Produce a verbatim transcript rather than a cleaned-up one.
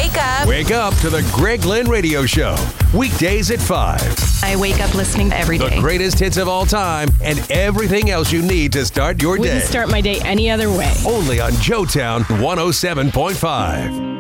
Wake up. Wake up to the Greg Lynn Radio Show. Weekdays at five. I wake up listening every day. The greatest hits of all time and everything else you need to start your day. Wouldn't start my day any other way. Only on Joetown one oh seven point five.